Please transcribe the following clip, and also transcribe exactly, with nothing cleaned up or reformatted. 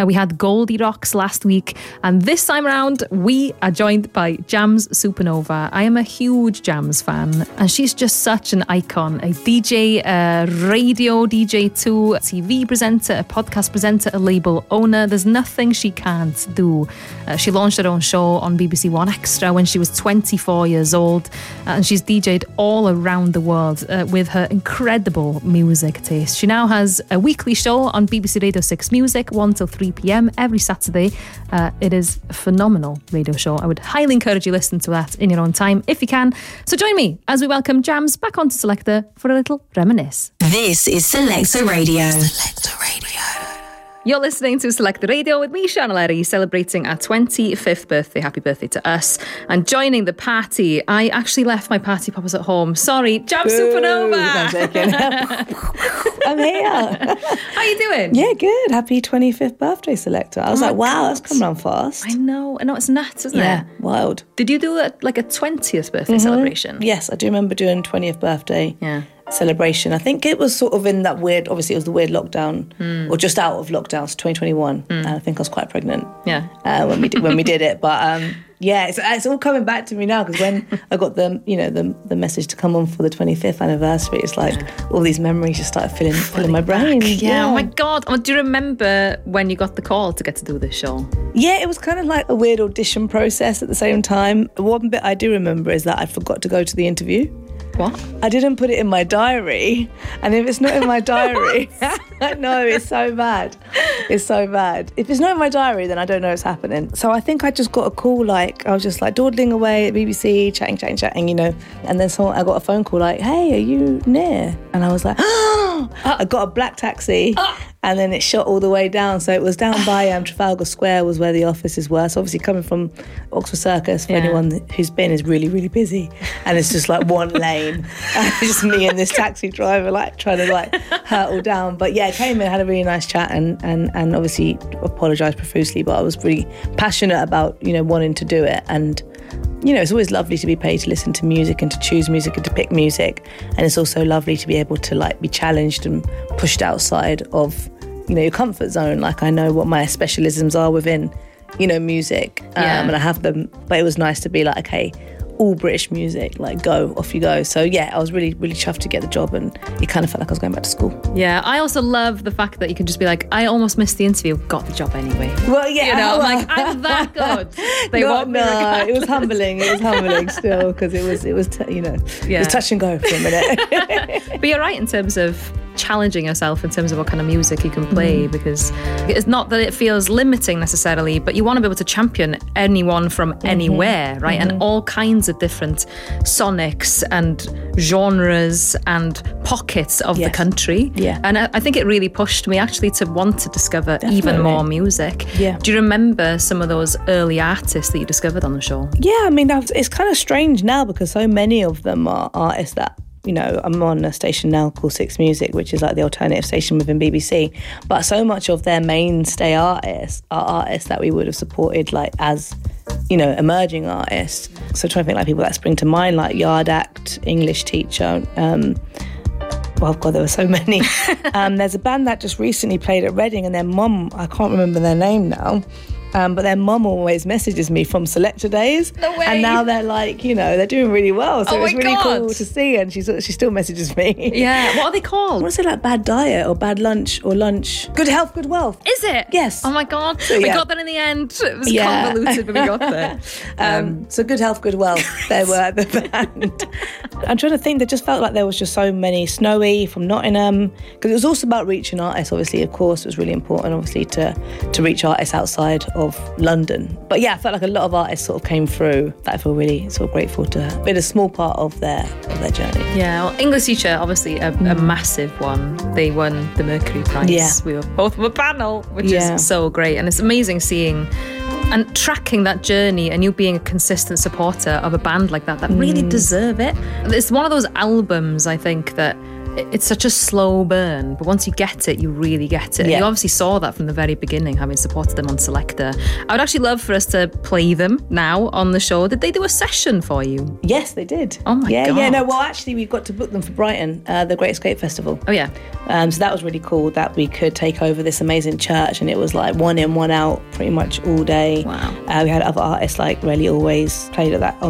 Uh, we had Goldie Rocks last week, and this time around we are joined by Jams Supernova. I am a huge Jams fan, and she's just such an icon. A D J, a radio D J too, a T V presenter, a podcast presenter, a label owner. There's nothing she can't do. Uh, she launched her own show on B B C One Extra when she was twenty-four years old, uh, and she's D J'd all around the world uh, with her incredible music taste. She now has a weekly show on B B C Radio six Music, one till three p.m. every Saturday. Uh, it is a phenomenal radio show. I would highly encourage you to listen to that in your own time if you can. So join me as we welcome Jams back onto Selector for a little reminisce. This is Selector Radio. Selector Radio. You're listening to Selector Radio with me, Sian O'Leary, celebrating our twenty-fifth birthday. Happy birthday to us. And joining the party, I actually left my party poppers at home. Sorry, Jams Supernova. I'm here. How you doing? Yeah, good. Happy twenty-fifth birthday, Selector. I was oh like, wow, God. that's come around fast. I know. I know, it's nuts, isn't yeah, it? Yeah, wild. Did you do a, like a twentieth birthday mm-hmm. celebration? Yes, I do remember doing twentieth birthday. Yeah. celebration. I think it was sort of in that weird, obviously it was the weird lockdown, mm. or just out of lockdown, so twenty twenty-one, mm. and I think I was quite pregnant yeah. uh, when we did, when we did it. But um, yeah, it's, it's all coming back to me now, because when I got the you know the the message to come on for the twenty-fifth anniversary, it's like yeah. all these memories just started filling filling my brain. Yeah. yeah. Oh my God. Oh, do you remember when you got the call to get to do this show? Yeah, it was kind of like a weird audition process at the same time. One bit I do remember is that I forgot to go to the interview. What? I didn't put it in my diary, and if it's not in my diary, I know it's so bad. It's so bad. If it's not in my diary, then I don't know what's happening. So I think I just got a call, like I was just like dawdling away at B B C, chatting, chatting, chatting, you know. And then someone, I got a phone call like, "Hey, are you near?" And I was like, "Oh!" I got a black taxi. And then it shot all the way down. So it was down by um, Trafalgar Square was where the offices were. So obviously coming from Oxford Circus, for yeah. anyone who's been, is really, really busy. And it's just like one lane. And it's just me and this taxi driver like trying to like hurtle down. But yeah, came in, had a really nice chat, and and, and obviously apologised profusely. But I was really passionate about, you know, wanting to do it. And you know, it's always lovely to be paid to listen to music and to choose music and to pick music. And it's also lovely to be able to like be challenged and pushed outside of, you know, your comfort zone. Like I know what my specialisms are within, you know, music, um, yeah. and I have them. But it was nice to be like, okay, all British music, like go, off you go. So yeah, I was really, really chuffed to get the job, and it kind of felt like I was going back to school. Yeah, I also love the fact that you can just be like, I almost missed the interview, got the job anyway. Well, yeah. You know, I'm like, I'm that good. They no, want me no, it was humbling. It was humbling still, because it was, it was, t- you know, yeah. it was touch and go for a minute. But you're right in terms of challenging yourself in terms of what kind of music you can play, mm. because it's not that it feels limiting necessarily, but you want to be able to champion anyone from mm-hmm. anywhere, right? Mm-hmm. And all kinds of different sonics and genres and pockets of yes. the country. Yeah. And I, I think it really pushed me actually to want to discover Definitely. even more music. Yeah. Do you remember some of those early artists that you discovered on the show? Yeah, I mean, it's kind of strange now because so many of them are artists that, you know, I'm on a station now called Six Music, which is like the alternative station within B B C. But so much of their mainstay artists are artists that we would have supported like as, you know, emerging artists. So trying to think like people that spring to mind, like Yard Act, English Teacher. Um, well, God, there were so many. um, there's a band that just recently played at Reading, and their mum, I can't remember their name now. Um, but their mum always messages me from Selector days. No way. And now they're like, you know, they're doing really well. So oh it's really God. cool to see. And she she still messages me. Yeah. What are they called? I want to say like Bad Diet or Bad Lunch or Lunch. Good Health, Good Wealth. Is it? Yes. Oh my God. So, we yeah. got that in the end. It was yeah. convoluted, but we got there. Um, um, so Good Health, Good Wealth. They were the band. I'm trying to think. They just felt like there was just so many. Snowy from Nottingham. Because it was also about reaching artists, obviously, of course. It was really important, obviously, to, to reach artists outside of London. But yeah, I felt like a lot of artists sort of came through that I feel really sort of grateful to have been a small part of their of their journey. Yeah, well, English Teacher, obviously a, mm. a massive one. They won the Mercury Prize. Yeah. We were both on the panel, which yeah. is so great. And it's amazing seeing and tracking that journey and you being a consistent supporter of a band like that that really mm. deserve it. It's one of those albums, I think, that it's such a slow burn, but once you get it, you really get it. Yeah. You obviously saw that from the very beginning, having supported them on Selector. I would actually love for us to play them now on the show. Did they do a session for you? Yes, they did. Oh my yeah, God. Yeah, no, well, actually, we got to book them for Brighton, uh, the Great Escape Festival. Oh, yeah. Um, so that was really cool that we could take over this amazing church, and it was like one in, one out pretty much all day. Wow. Uh, we had other artists like Really Always played at that on